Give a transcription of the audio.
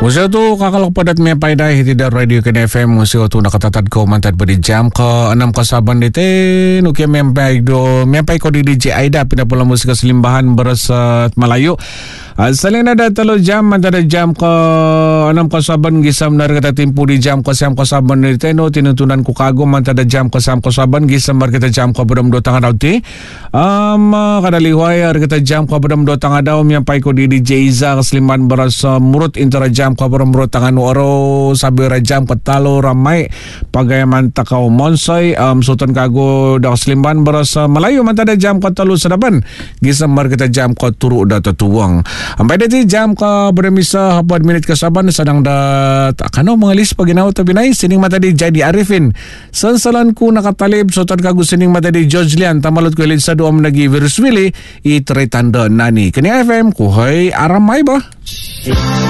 Usia tu kakak padat may payday hitidar radio ken FM usia tu nakatatad ko mantad badi jam ke 6 kasaban dite nukia mempai ko di DJ Aida pinapula musik keselimbahan beras Melayu. Salina ada 3 jam mantad jam ke 6 kasaban gisam nar kata timpu di jam ke 6 kasaban dite no tinutunan ku kagum mantad jam ke 6 kasaban gisam bar kita jam ke bedam 2 tangah dauti. Kada liway kita jam ke bedam 2 tangah daw mempai ko di DJ Iza keselimbahan beras murut intera jam kabar merut tangan waro sabira jam ketalo ramai pagai mantak kau monsoi sultan kago dak selimban beras Melayu mantada jam ketalo sedapan gisambar kita jam ke turu dah tertuang ampai dati jam ke bermisa 4 minit kesaban sedang dah takano mengalis pagi nau tapi nai sining mata di jadi Arifin sensalanku nakatalib sultan kago sining mata di George Lian tamalut ko elisa do nagi virus wili i tanda nani kini FM ku hai aramai bah